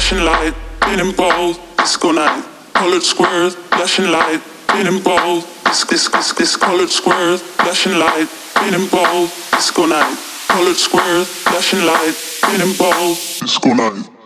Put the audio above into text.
flashing light, spinning balls, disco night, colored squares, flashing light, spinning balls, this colored squares, flashing light, spinning balls, disco night, colored squares, flashing light, spinning balls, disco night.